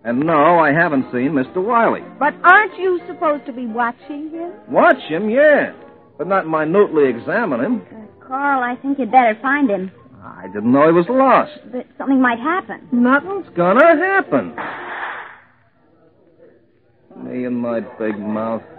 And no, I haven't seen Mr. Wiley. But aren't you supposed to be watching him? Watch him, yeah. But not minutely examine him. Carl, I think you'd better find him. I didn't know he was lost. But something might happen. Nothing's gonna happen. Me and my big mouth.